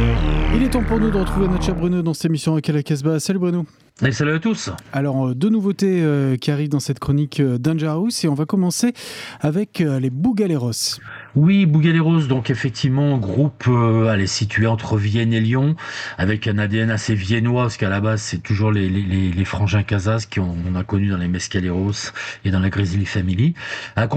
Il est temps pour nous de retrouver notre cher Bruno dans cette émission avec la Casbah. Salut Bruno. Et salut à tous. Alors, deux nouveautés qui arrivent dans cette chronique Dangerous et on va commencer avec les Bougaleros. Oui, Bougaleros, donc effectivement, groupe situé entre Vienne et Lyon, avec un ADN assez viennois, parce qu'à la base, c'est toujours les frangins Casas qu'on a connus dans les Mescaleros et dans la Grizzly Family.